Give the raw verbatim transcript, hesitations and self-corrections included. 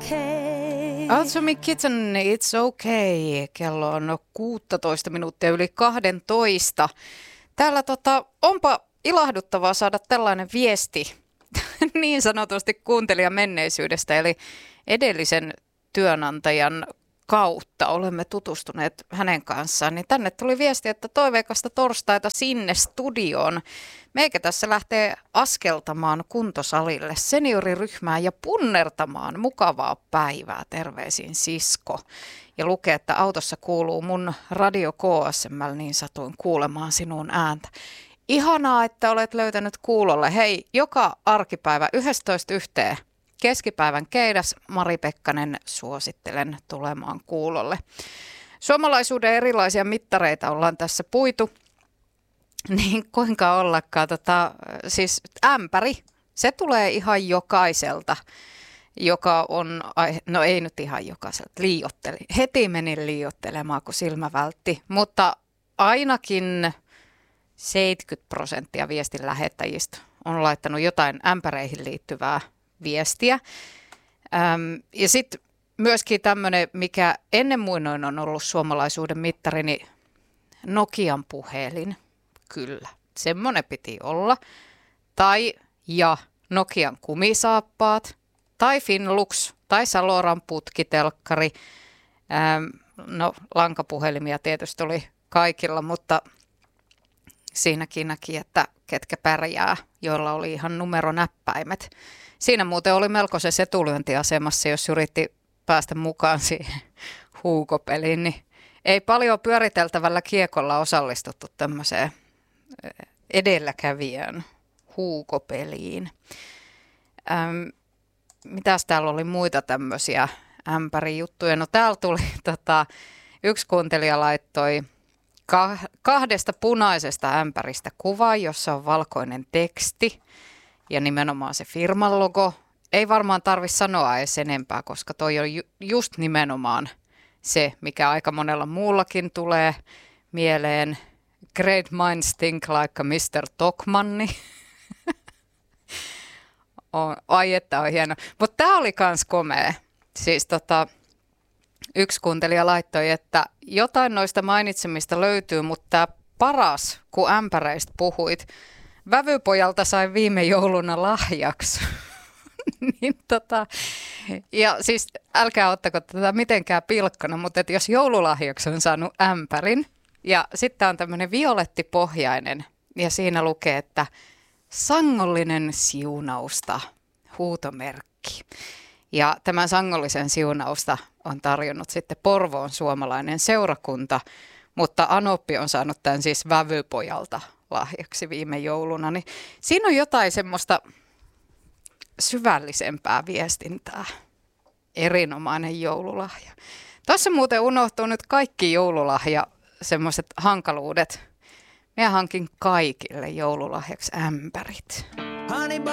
okay. Atomic Kitten, it's okay. Kello on kuusitoista minuuttia yli kaksitoista. Täällä tota, onpa ilahduttavaa saada tällainen viesti niin sanotusti kuuntelijan menneisyydestä, eli edellisen työnantajan kautta olemme tutustuneet hänen kanssaan, niin tänne tuli viesti, että toiveikasta torstaita sinne studioon. Meikä tässä lähtee askeltamaan kuntosalille senioriryhmään ja punnertamaan mukavaa päivää. Terveisin sisko. Ja lukee, että autossa kuuluu mun radio K S M L, niin satuin kuulemaan sinun ääntä. Ihanaa, että olet löytänyt kuulolle. Hei, joka arkipäivä yksitoista yhteen. Keskipäivän keidas, Mari Pekkanen, suosittelen tulemaan kuulolle. Suomalaisuuden erilaisia mittareita ollaan tässä puitu, niin kuinka ollakaan, tota, siis ämpäri, se tulee ihan jokaiselta, joka on, no ei nyt ihan jokaiselta, liiotteli. Heti menin liiottelemaan, kun silmä vältti, mutta ainakin seitsemänkymmentä prosenttia viestin lähettäjistä on laittanut jotain ämpäreihin liittyvää viestiä. Ähm, ja sitten myöskin tämmöinen, mikä ennen muinoin on ollut suomalaisuuden mittari, niin Nokian puhelin. Kyllä, semmoinen piti olla. Tai ja Nokian kumisaappaat, tai Finlux, tai Saloran putkitelkkari. Ähm, no lankapuhelimia tietysti oli kaikilla, mutta siinäkin näki, että ketkä pärjää, joilla oli ihan numeronäppäimet. Siinä muuten oli melko se etulyöntiasemassa, jos yritti päästä mukaan siihen huukopeliin, niin ei paljon pyöriteltävällä kiekolla osallistuttu tämmöiseen edelläkävijän huukopeliin. Ähm, mitäs täällä oli muita tämmöisiä ämpärijuttuja? No täällä tuli, tota, yksi kuuntelija laittoi kahdesta punaisesta ämpäristä kuva, jossa on valkoinen teksti. Ja nimenomaan se firman logo. Ei varmaan tarvitse sanoa edes enempää, koska toi on ju- just nimenomaan se, mikä aika monella muullakin tulee mieleen. Great minds think like a mister Tokmanni. on, ai että on hieno. Mutta tämä oli kans komea. Siis tota, yksi kuuntelija laittoi, että jotain noista mainitsemista löytyy, mutta tämä paras, kun ämpäreistä puhuit, Vävypojalta sain viime jouluna lahjaksi. niin tota, ja siis älkää ottako tätä mitenkään pilkkana, mutta et jos joululahjaksi on saanut ämpärin ja sitten on tämmöinen violettipohjainen ja siinä lukee, että sangollinen siunausta, huutomerkki. Ja tämän sangollisen siunausta on tarjonnut sitten Porvoon suomalainen seurakunta, mutta Anoppi on saanut tämän siis Vävypojalta lahjaksi viime jouluna, niin siinä on jotain semmoista syvällisempää viestintää. Erinomainen joululahja. Tuossa muuten unohtuu nyt kaikki joululahja, semmoiset hankaluudet. Minä hankin kaikille joululahjaksi ämpärit.